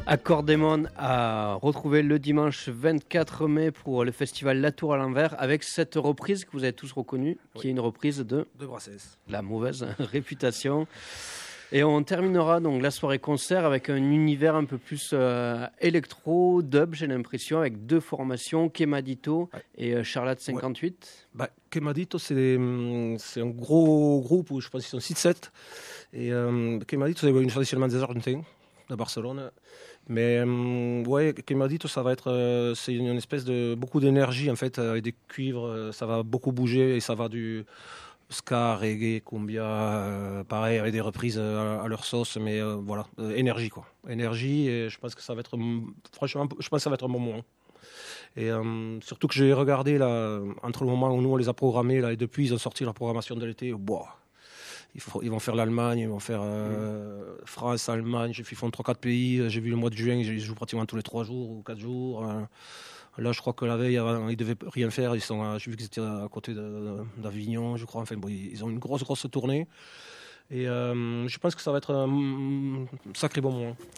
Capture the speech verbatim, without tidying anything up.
Accordémon a retrouvé le dimanche vingt-quatre mai pour le festival La Tour à l'envers avec cette reprise que vous avez tous reconnue, oui. Qui est une reprise de, de Brassens. La mauvaise réputation. Et on terminera donc la soirée concert avec un univers un peu plus euh, électro, dub, j'ai l'impression, avec deux formations, Quemadito ouais. et euh, Charlotte cinquante-huit. Ouais. Bah, Quemadito, c'est, c'est un gros groupe où je pense qu'ils sont six sept. Et euh, Quemadito, c'est une traditionnellement des Argentins de Barcelone. Mais euh, ouais, Quemadito, ça va être, euh, c'est une espèce de beaucoup d'énergie en fait, avec des cuivres, euh, ça va beaucoup bouger et ça va du ska, reggae, cumbia, euh, pareil, avec des reprises euh, à leur sauce, mais euh, voilà, euh, énergie quoi, énergie. Et je pense que ça va être, franchement, je pense que ça va être un bon moment. Et euh, surtout que j'ai regardé là, entre le moment où nous on les a programmés là et depuis ils ont sorti leur programmation de l'été, boah. Ils, faut, ils vont faire l'Allemagne, ils vont faire euh, mmh. France, Allemagne, ils font trois quatre pays. J'ai vu le mois de juin, ils jouent pratiquement tous les trois jours ou quatre jours. Là, je crois que la veille, ils ne devaient rien faire. Ils sont, j'ai vu qu'ils étaient à côté de, d'Avignon, je crois. Enfin, bon, ils ont une grosse, grosse tournée. Et euh, je pense que ça va être un sacré bon moment.